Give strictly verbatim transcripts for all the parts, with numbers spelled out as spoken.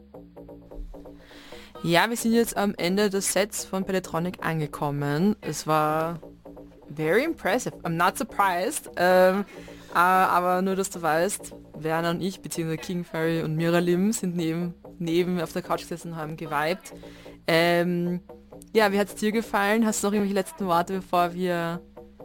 Ja, wir sind jetzt am Ende des Sets von Peletronic angekommen. Es war very impressive. I'm not surprised. Ähm, äh, aber nur, dass du weißt, Werner und ich, beziehungsweise King Fairy und Miralim sind neben, neben auf der Couch gesessen und haben geweibt. Ähm, ja, wie hat es dir gefallen? Hast du noch irgendwelche letzten Worte, bevor wir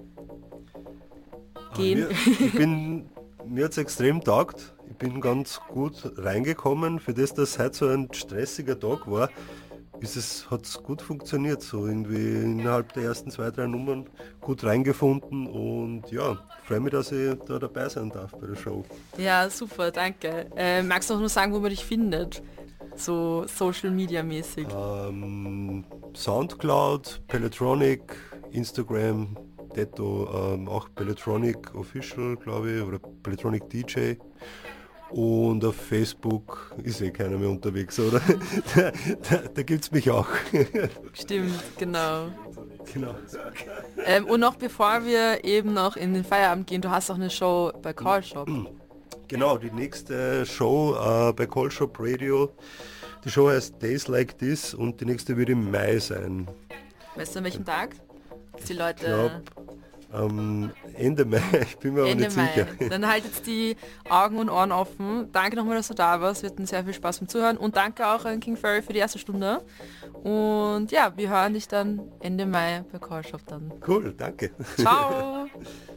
Ah, gehen? mir, ich bin, mir hat es extrem taugt. Ich bin ganz gut reingekommen. Für das, dass heute so ein stressiger Tag war, ist es, hat es gut funktioniert. So irgendwie innerhalb der ersten zwei, drei Nummern gut reingefunden. Und ja, freue mich, dass ich da dabei sein darf bei der Show. Ja, super, danke. Äh, magst du auch nur sagen, wo man dich findet? So Social Media mäßig. Ähm, Soundcloud, Peletronic, Instagram, Detto, ähm, auch Peletronic Official, glaube ich, oder Peletronic D J. Und auf Facebook ist eh keiner mehr unterwegs, oder? da da, da gibt es mich auch. Stimmt, genau. Genau. Ähm, und noch bevor wir eben noch in den Feierabend gehen, du hast auch eine Show bei Call Shop. Genau, die nächste Show äh, bei Call Shop Radio. Die Show heißt Days Like This und die nächste wird im Mai sein. Weißt du an welchem Tag? Dass die Ich glaube, Leute ähm, Ende Mai, ich bin mir aber Ende nicht Mai. sicher. Dann haltet die Augen und Ohren offen. Danke nochmal, dass du da warst. Wir hatten sehr viel Spaß beim Zuhören. Und danke auch an King Fairy für die erste Stunde. Und ja, wir hören dich dann Ende Mai bei Call Shop dann. Cool, danke. Ciao!